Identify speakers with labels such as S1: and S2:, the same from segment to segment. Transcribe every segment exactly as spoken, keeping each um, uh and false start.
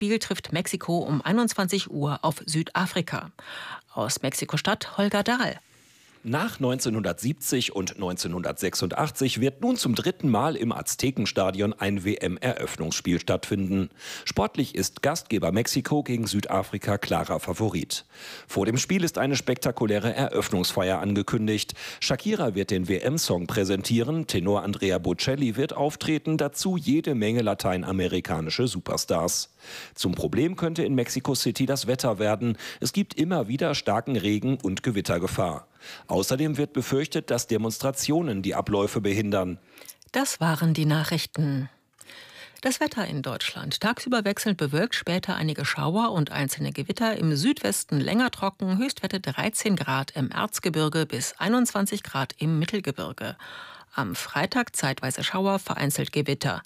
S1: Spiel trifft Mexiko um einundzwanzig Uhr auf Südafrika. Aus Mexiko-Stadt Holger Dahl.
S2: Nach neunzehnhundertsiebzig und neunzehnhundertsechsundachtzig wird nun zum dritten Mal im Aztekenstadion ein W M-Eröffnungsspiel stattfinden. Sportlich ist Gastgeber Mexiko gegen Südafrika klarer Favorit. Vor dem Spiel ist eine spektakuläre Eröffnungsfeier angekündigt. Shakira wird den W M-Song präsentieren, Tenor Andrea Bocelli wird auftreten, dazu jede Menge lateinamerikanische Superstars. Zum Problem könnte in Mexico City das Wetter werden. Es gibt immer wieder starken Regen und Gewittergefahr. Außerdem wird befürchtet, dass Demonstrationen die Abläufe behindern.
S1: Das waren die Nachrichten. Das Wetter in Deutschland. Tagsüber wechselnd bewölkt, später einige Schauer und einzelne Gewitter. Im Südwesten länger trocken, Höchstwerte dreizehn Grad im Erzgebirge bis einundzwanzig Grad im Mittelgebirge. Am Freitag zeitweise Schauer, vereinzelt Gewitter.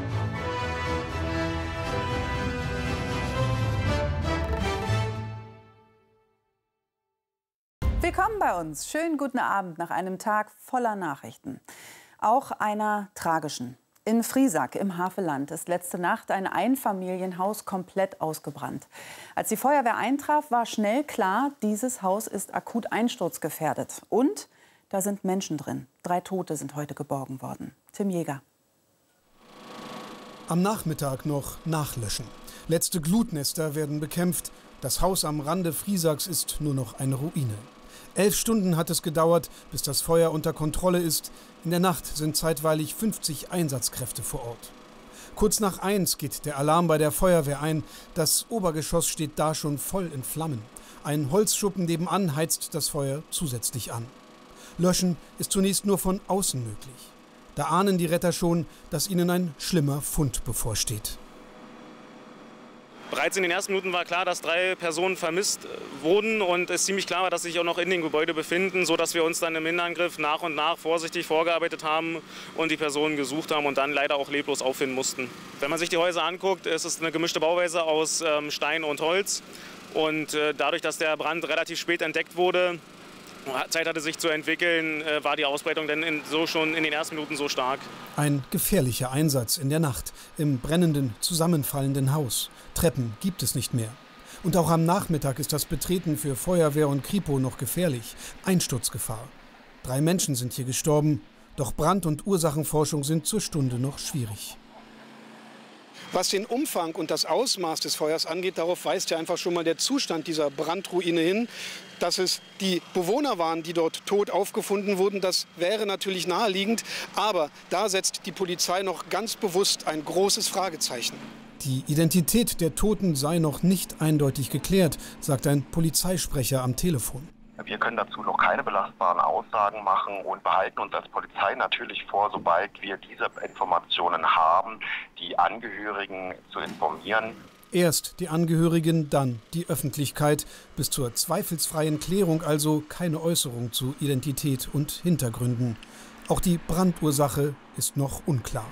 S3: Willkommen bei uns. Schönen guten Abend nach einem Tag voller Nachrichten. Auch einer tragischen. In Friesack im Havelland ist letzte Nacht ein Einfamilienhaus komplett ausgebrannt. Als die Feuerwehr eintraf, war schnell klar, dieses Haus ist akut einsturzgefährdet. Und da sind Menschen drin. Drei Tote sind heute geborgen worden. Tim Jäger.
S4: Am Nachmittag noch nachlöschen. Letzte Glutnester werden bekämpft. Das Haus am Rande Friesacks ist nur noch eine Ruine. Elf Stunden hat es gedauert, bis das Feuer unter Kontrolle ist. In der Nacht sind zeitweilig fünfzig Einsatzkräfte vor Ort. Kurz nach eins geht der Alarm bei der Feuerwehr ein. Das Obergeschoss steht da schon voll in Flammen. Ein Holzschuppen nebenan heizt das Feuer zusätzlich an. Löschen ist zunächst nur von außen möglich. Da ahnen die Retter schon, dass ihnen ein schlimmer Fund bevorsteht.
S5: Bereits in den ersten Minuten war klar, dass drei Personen vermisst wurden und es ziemlich klar war, dass sie sich auch noch in dem Gebäude befinden, sodass wir uns dann im Hinterangriff nach und nach vorsichtig vorgearbeitet haben und die Personen gesucht haben und dann leider auch leblos auffinden mussten. Wenn man sich die Häuser anguckt, ist es eine gemischte Bauweise aus ähm, Stein und Holz und äh, dadurch, dass der Brand relativ spät entdeckt wurde, Zeit hatte sich zu entwickeln, äh, war die Ausbreitung dann in, so schon in den ersten Minuten so stark.
S4: Ein gefährlicher Einsatz in der Nacht im brennenden, zusammenfallenden Haus. Treppen gibt es nicht mehr. Und auch am Nachmittag ist das Betreten für Feuerwehr und Kripo noch gefährlich. Einsturzgefahr. Drei Menschen sind hier gestorben, doch Brand- und Ursachenforschung sind zur Stunde noch schwierig. Was den Umfang und das Ausmaß des Feuers angeht, darauf weist ja einfach schon mal der Zustand dieser Brandruine hin. Dass es die Bewohner waren, die dort tot aufgefunden wurden, das wäre natürlich naheliegend. Aber da setzt die Polizei noch ganz bewusst ein großes Fragezeichen. Die Identität der Toten sei noch nicht eindeutig geklärt, sagt ein Polizeisprecher am Telefon.
S6: Wir können dazu noch keine belastbaren Aussagen machen und behalten uns als Polizei natürlich vor, sobald wir diese Informationen haben, die Angehörigen zu informieren.
S4: Erst die Angehörigen, dann die Öffentlichkeit. Bis zur zweifelsfreien Klärung also keine Äußerung zu Identität und Hintergründen. Auch die Brandursache ist noch unklar.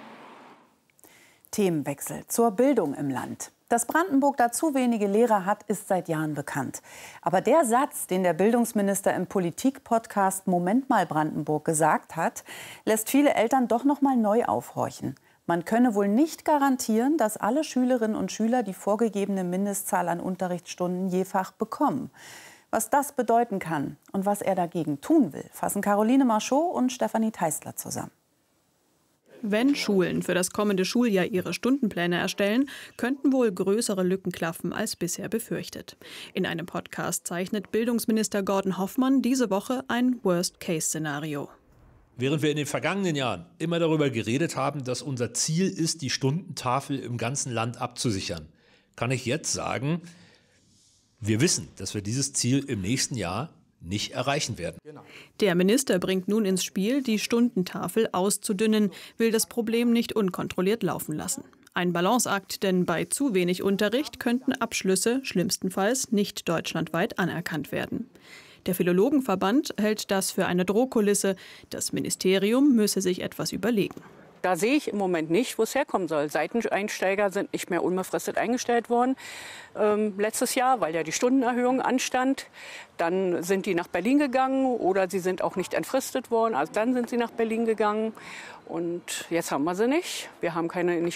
S3: Themenwechsel zur Bildung im Land. Dass Brandenburg da zu wenige Lehrer hat, ist seit Jahren bekannt. Aber der Satz, den der Bildungsminister im Politik-Podcast Moment mal Brandenburg gesagt hat, lässt viele Eltern doch noch mal neu aufhorchen. Man könne wohl nicht garantieren, dass alle Schülerinnen und Schüler die vorgegebene Mindestzahl an Unterrichtsstunden je Fach bekommen. Was das bedeuten kann und was er dagegen tun will, fassen Caroline Marchot und Stefanie Teistler zusammen.
S7: Wenn Schulen für das kommende Schuljahr ihre Stundenpläne erstellen, könnten wohl größere Lücken klaffen als bisher befürchtet. In einem Podcast zeichnet Bildungsminister Gordon Hoffmann diese Woche ein Worst-Case-Szenario.
S8: Während wir in den vergangenen Jahren immer darüber geredet haben, dass unser Ziel ist, die Stundentafel im ganzen Land abzusichern, kann ich jetzt sagen, wir wissen, dass wir dieses Ziel im nächsten Jahr nicht erreichen werden.
S7: Der Minister bringt nun ins Spiel, die Stundentafel auszudünnen, will das Problem nicht unkontrolliert laufen lassen. Ein Balanceakt, denn bei zu wenig Unterricht könnten Abschlüsse schlimmstenfalls nicht deutschlandweit anerkannt werden. Der Philologenverband hält das für eine Drohkulisse. Das Ministerium müsse sich etwas überlegen.
S9: Da sehe ich im Moment nicht, wo es herkommen soll. Seiteneinsteiger sind nicht mehr unbefristet eingestellt worden ähm, letztes Jahr, weil ja die Stundenerhöhung anstand. Dann sind die nach Berlin gegangen oder sie sind auch nicht entfristet worden. Also dann sind sie nach Berlin gegangen und jetzt haben wir sie nicht. Wir haben keine, nicht